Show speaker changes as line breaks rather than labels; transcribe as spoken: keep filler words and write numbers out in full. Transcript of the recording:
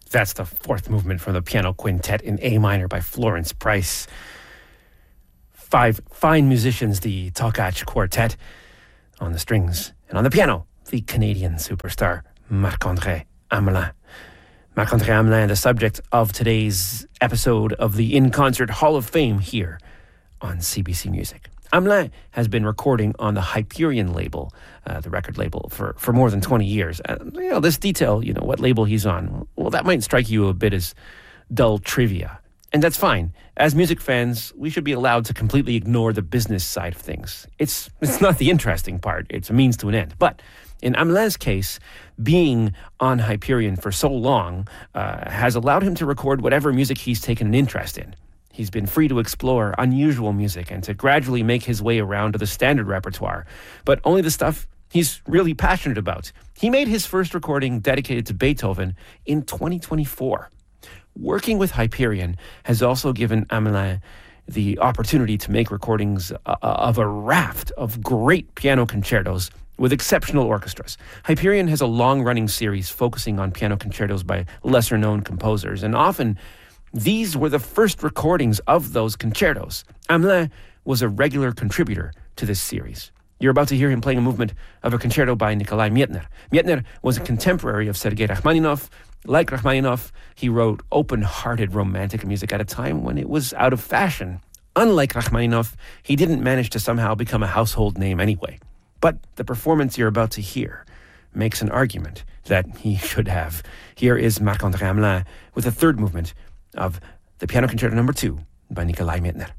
That's the fourth movement from the piano quintet in A minor by Florence Price. Five fine musicians, the Tokach Quartet, on the strings, and on the piano, the Canadian superstar Marc-André Hamelin. Marc-André Hamelin, the subject of today's episode of the In Concert Hall of Fame here on C B C Music. Hamelin has been recording on the Hyperion label, uh, the record label, for, for more than twenty years. Uh, you know, this detail, you know, what label he's on, well, that might strike you a bit as dull trivia. And that's fine. As music fans, we should be allowed to completely ignore the business side of things. It's it's not the interesting part. It's a means to an end. But in Hamelin's case, being on Hyperion for so long uh, has allowed him to record whatever music he's taken an interest in. He's been free to explore unusual music and to gradually make his way around to the standard repertoire, but only the stuff he's really passionate about. He made his first recording dedicated to Beethoven in twenty twenty-four. Working with Hyperion has also given Hamelin the opportunity to make recordings uh, of a raft of great piano concertos with exceptional orchestras. Hyperion has a long-running series focusing on piano concertos by lesser-known composers, and often these were the first recordings of those concertos. Hamelin was a regular contributor to this series. You're about to hear him playing a movement of a concerto by Nikolai Mietner. Mietner was a contemporary of Sergei Rachmaninoff. Like Rachmaninoff, he wrote open-hearted romantic music at a time when it was out of fashion. Unlike Rachmaninoff, he didn't manage to somehow become a household name anyway. But the performance you're about to hear makes an argument that he should have. Here is Marc-André Hamelin with the third movement of the Piano Concerto Number Two by Nikolai Mietner.